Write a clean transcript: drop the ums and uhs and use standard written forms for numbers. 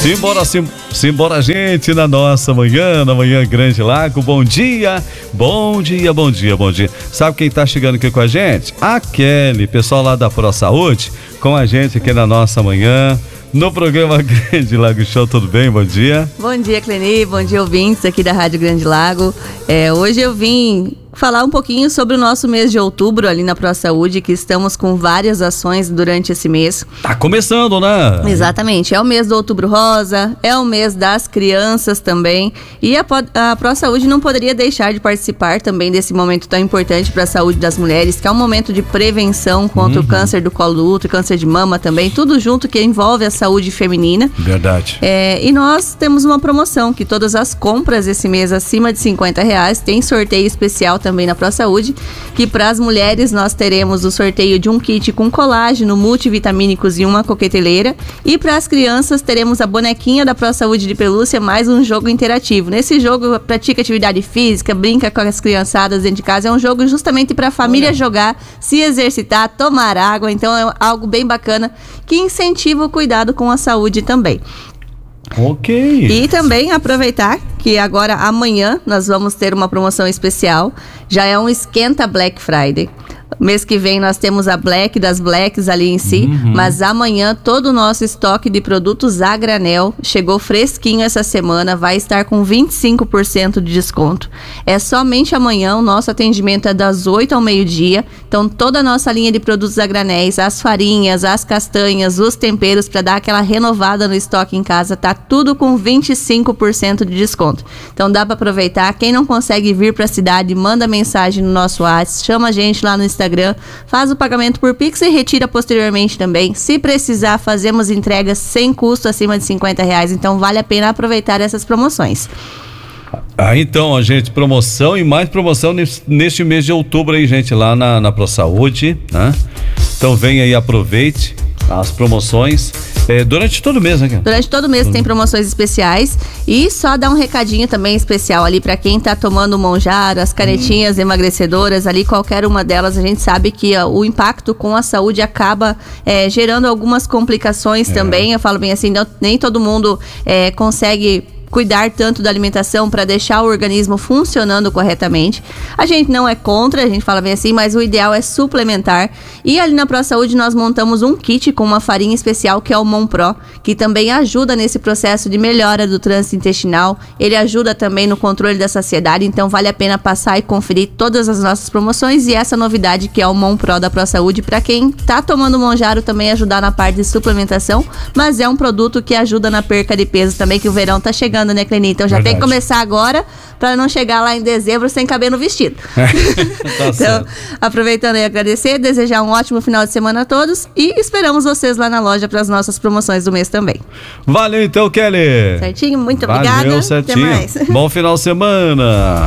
Simbora, gente, na nossa manhã, na Manhã Grande Lago. Bom dia. Sabe quem tá chegando aqui com a gente? A Kelly, pessoal lá da Pro Saúde, com a gente aqui na nossa manhã, no programa Grande Lago Show. Tudo bem? Bom dia. Bom dia, Cleni. Bom dia, ouvintes aqui da Rádio Grande Lago. Hoje eu vim falar um pouquinho sobre o nosso mês de outubro ali na Pro Saúde, que estamos com várias ações durante esse mês. Tá começando, né? Exatamente, é o mês do Outubro Rosa, é o mês das crianças também, e a Pro Saúde não poderia deixar de participar também desse momento tão importante para a saúde das mulheres, que é um momento de prevenção contra o câncer do colo do útero, câncer de mama também, tudo junto que envolve a saúde feminina. Verdade. E nós temos uma promoção, que todas as compras esse mês acima de R$50 tem sorteio especial também na Pro Saúde, que para as mulheres nós teremos o sorteio de um kit com colágeno, multivitamínicos e uma coqueteleira, e para as crianças teremos a bonequinha da Pro Saúde de pelúcia, mais um jogo interativo. Nesse jogo pratica atividade física, brinca com as criançadas dentro de casa, é um jogo justamente para a família jogar, se exercitar, tomar água, então é algo bem bacana que incentiva o cuidado com a saúde também. Ok. E também aproveitar que agora amanhã nós vamos ter uma promoção especial, já é um esquenta Black Friday. Mês que vem nós temos a Black das Blacks ali em si, mas amanhã todo o nosso estoque de produtos a granel chegou fresquinho essa semana, vai estar com 25% de desconto. É somente amanhã, o nosso atendimento é das 8 ao meio-dia, então toda a nossa linha de produtos a granéis, as farinhas, as castanhas, os temperos, para dar aquela renovada no estoque em casa, tá tudo com 25% de desconto. Então dá para aproveitar, quem não consegue vir para a cidade, manda mensagem no nosso WhatsApp, chama a gente lá no Instagram, faz o pagamento por Pix e retira posteriormente também. Se precisar, fazemos entregas sem custo acima de R$50, então vale a pena aproveitar essas promoções. Então, gente, promoção e mais promoção neste mês de outubro aí, gente, lá na Pro Saúde, né? Então vem aí, aproveite as promoções. Durante todo o mês, né? Durante todo o mês tem promoções especiais, e só dar um recadinho também especial ali para quem tá tomando o Monjaro, as canetinhas emagrecedoras ali, qualquer uma delas, a gente sabe que o impacto com a saúde acaba gerando algumas complicações também. Eu falo bem assim, nem todo mundo consegue cuidar tanto da alimentação para deixar o organismo funcionando corretamente. A gente não é contra, a gente fala bem assim, mas o ideal é suplementar. E ali na Pro Saúde nós montamos um kit com uma farinha especial que é o Monpro, que também ajuda nesse processo de melhora do trânsito intestinal. Ele ajuda também no controle da saciedade, então vale a pena passar e conferir todas as nossas promoções e essa novidade que é o Monpro da Pro Saúde, para quem tá tomando Monjaro também ajudar na parte de suplementação, mas é um produto que ajuda na perca de peso também, que o verão tá chegando, né, Cleni? Então já tem que começar agora para não chegar lá em dezembro sem caber no vestido. Tá então, aproveitando aí, agradecer, desejar um ótimo final de semana a todos e esperamos vocês lá na loja para as nossas promoções do mês também. Valeu então, Kelly. Certinho, muito obrigada. Valeu, certinho. Até mais. Bom final de semana.